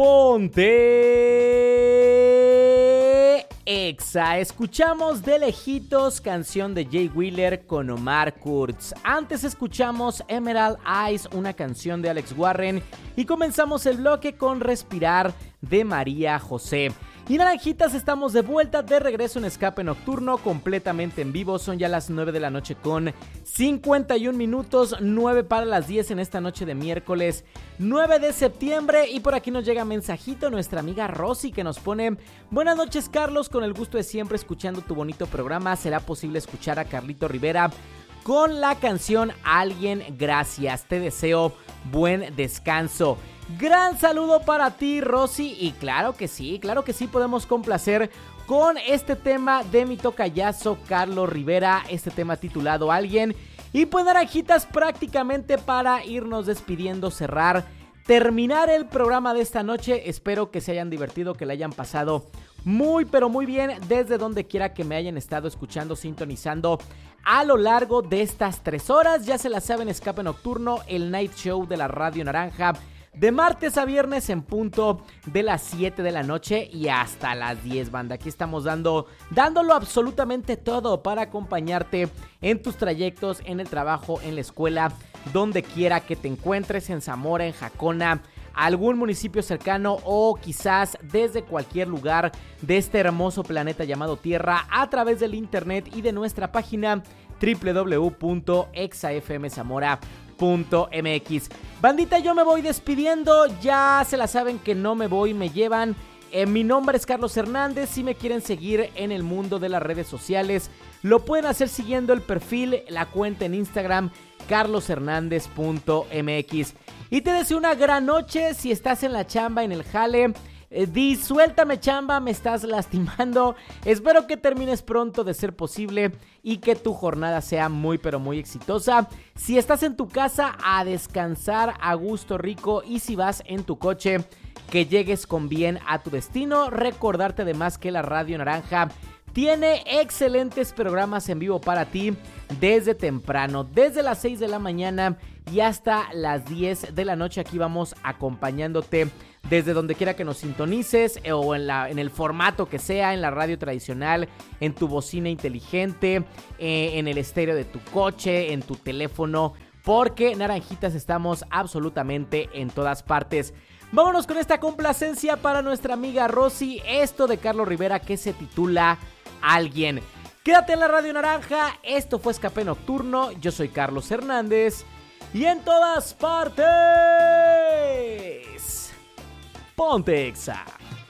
Ponte Exa. Escuchamos de lejitos canción de Jay Wheeler con Omar Kurz. Antes escuchamos Emerald Eyes, una canción de Alex Warren. Y comenzamos el bloque con Respirar de María José. Y naranjitas, estamos de vuelta, de regreso en Escape Nocturno, completamente en vivo. Son ya las 9 de la noche con 51 minutos, 9 para las 10 en esta noche de miércoles 9 de septiembre. Y por aquí nos llega mensajito nuestra amiga Rosy, que nos pone: buenas noches, Carlos, con el gusto de siempre escuchando tu bonito programa. ¿Será posible escuchar a Carlito Rivera con la canción Alguien? Gracias, te deseo buen descanso. Gran saludo para ti, Rosy, y claro que sí, podemos complacer con este tema de mi tocayazo Carlos Rivera, este tema titulado Alguien. Y pues naranjitas, prácticamente para irnos despidiendo, terminar el programa de esta noche. Espero que se hayan divertido, que la hayan pasado muy pero muy bien desde donde quiera que me hayan estado escuchando, sintonizando a lo largo de estas 3 horas. Ya se la saben, Escape Nocturno, el night show de la Radio Naranja, de martes a viernes en punto de las 7 de la noche y hasta las 10, banda. Aquí estamos dándolo absolutamente todo para acompañarte en tus trayectos, en el trabajo, en la escuela, donde quiera que te encuentres, en Zamora, en Jacona, algún municipio cercano o quizás desde cualquier lugar de este hermoso planeta llamado Tierra, a través del internet y de nuestra página www.exafmzamora.mx. Bandita, yo me voy despidiendo, ya se la saben que no me voy, me llevan. Mi nombre es Carlos Hernández. Si me quieren seguir en el mundo de las redes sociales, lo pueden hacer siguiendo el perfil, la cuenta en Instagram, carloshernandez.mx. Y te deseo una gran noche. Si estás en la chamba, en el jale, suéltame, chamba, me estás lastimando. Espero que termines pronto, de ser posible, y que tu jornada sea muy pero muy exitosa. Si estás en tu casa, a descansar a gusto rico, y si vas en tu coche, que llegues con bien a tu destino. Recordarte además que la Radio Naranja tiene excelentes programas en vivo para ti desde temprano, desde las 6 de la mañana y hasta las 10 de la noche. Aquí vamos acompañándote desde donde quiera que nos sintonices, o en el formato que sea, en la radio tradicional, en tu bocina inteligente, en el estéreo de tu coche, en tu teléfono, porque naranjitas estamos absolutamente en todas partes. Vámonos con esta complacencia para nuestra amiga Rosy, esto de Carlos Rivera que se titula Alguien. Quédate en la Radio Naranja, esto fue Escape Nocturno, yo soy Carlos Hernández y en todas partes, ponte Exa.